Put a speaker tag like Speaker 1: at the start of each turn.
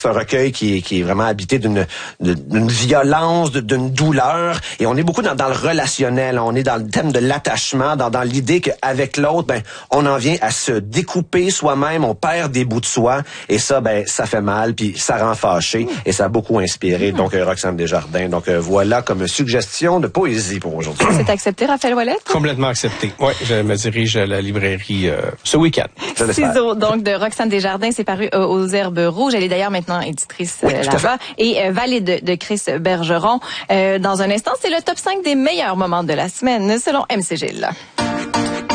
Speaker 1: C'est un recueil qui est vraiment habité d'une violence, d'une douleur, et on est beaucoup dans le relationnel. On est dans le thème de l'attachement, dans l'idée qu'avec l'autre, on en vient à se découper soi-même, on perd des bouts de soi, et ça, ça fait mal, puis ça rend fâché, et ça a beaucoup inspiré. Donc, Roxane Desjardins. Donc, voilà comme suggestion de poésie pour aujourd'hui.
Speaker 2: C'est accepté, Raphaël Ouellette?
Speaker 3: Complètement accepté. Oui, je me dirige à la librairie ce week-end.
Speaker 2: Ciseaux, donc, de Roxane Desjardins, c'est paru aux Herbes Rouges. Elle est d'ailleurs maintenant éditrice là-bas. Et Valide de Chris Bergeron. Dans un instant, c'est le top 5 des meilleurs moments de la semaine, selon MC Gilles.